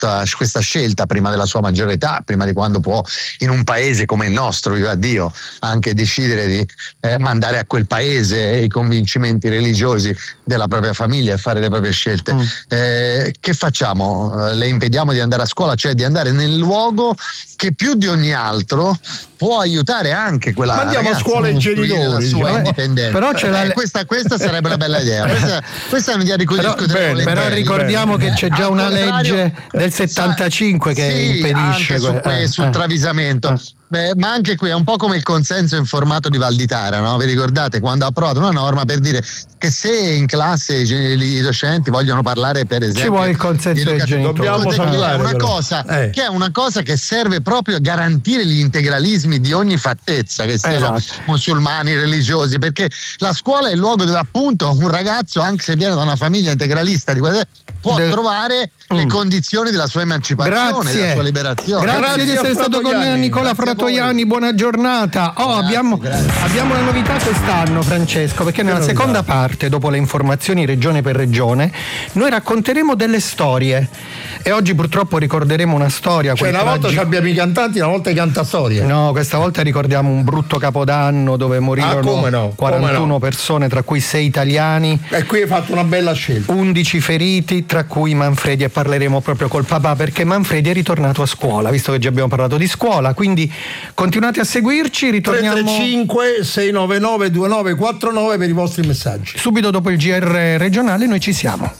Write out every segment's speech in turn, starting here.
questa scelta prima della sua maggiore età, prima di quando può, in un paese come il nostro, viva Dio, anche decidere di mandare a quel paese i convincimenti religiosi della propria famiglia e fare le proprie scelte. Che facciamo? Le impediamo di andare a scuola, cioè di andare nel luogo che più di ogni altro può aiutare anche quella Mandiamo a scuola i genitori, la sua indipendenza. Però c'è questa sarebbe una bella idea. Questa è un'idea di cui discuteremo. Però ricordiamo che c'è già una legge del 75 che impedisce sul travisamento. Ma anche qui è un po' come il consenso informato di Valditara, no? Vi ricordate quando ha approvato una norma per dire che se in classe i docenti vogliono parlare, per esempio, ci vuole il consenso dei genitori. Dobbiamo salutare che è una cosa che serve proprio a garantire gli integralismi di ogni fattezza, che siano musulmani, religiosi, perché la scuola è il luogo dove appunto un ragazzo, anche se viene da una famiglia integralista può trovare le condizioni della sua emancipazione, della sua liberazione. Grazie di essere stato con Nicola Fratoianni, buona giornata. Abbiamo una novità quest'anno, Francesco, perché nella seconda parte, dopo le informazioni regione per regione, noi racconteremo delle storie e oggi purtroppo ricorderemo una storia. Cioè una volta abbiamo i cantanti, una volta i cantastorie. No, questa volta ricordiamo un brutto capodanno dove morirono 41 persone, tra cui 6 italiani. E qui hai fatto una bella scelta. 11 feriti, tra cui Manfredi, e parleremo proprio col papà perché Manfredi è ritornato a scuola, visto che già abbiamo parlato di scuola, quindi continuate a seguirci, ritorniamo 335 699 2949 per i vostri messaggi. Subito dopo il GR regionale noi ci siamo.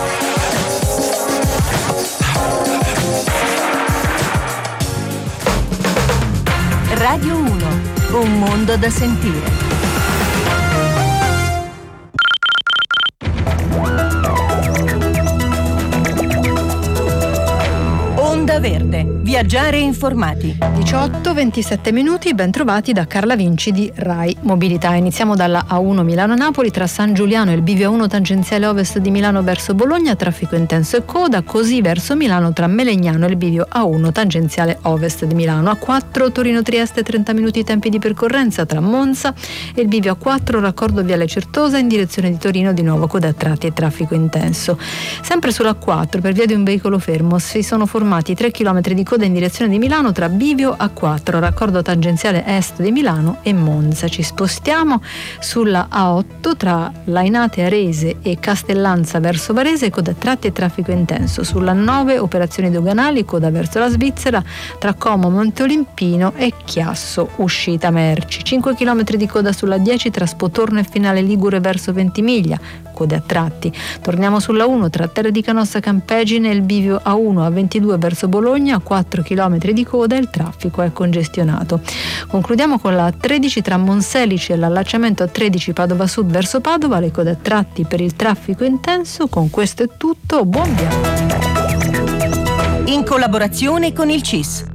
Radio 1, un mondo da sentire. Onda Verde, viaggiare informati. 18-27 minuti, ben trovati da Carla Vinci di Rai Mobilità. Iniziamo dalla A1 Milano-Napoli, tra San Giuliano e il bivio A1 tangenziale ovest di Milano verso Bologna, traffico intenso e coda, così verso Milano tra Melegnano e il bivio A1 tangenziale ovest di Milano. A4 Torino-Trieste, 30 minuti tempi di percorrenza tra Monza e il bivio A4 raccordo viale Certosa in direzione di Torino, di nuovo coda a tratti e traffico intenso. Sempre sull'A4 per via di un veicolo fermo si sono formati 3 km di coda in direzione di Milano tra bivio A4 raccordo tangenziale est di Milano e Monza. Ci spostiamo sulla A8 tra Lainate Arese e Castellanza verso Varese, coda a tratti e traffico intenso. Sulla 9 operazioni doganali, coda verso la Svizzera tra Como Monte Olimpino e Chiasso uscita merci. 5 km di coda sulla 10 tra Spotorno e Finale Ligure verso Ventimiglia, code a tratti. Torniamo sulla 1 tra Terre di Canossa Campegine e il bivio A1 a 22 verso Bologna, 4 km di coda e il traffico è congestionato. Concludiamo con la 13 tra Monselice e l'allacciamento a 13 Padova Sud verso Padova, le code a tratti per il traffico intenso. Con questo è tutto, buon viaggio. In collaborazione con il CIS,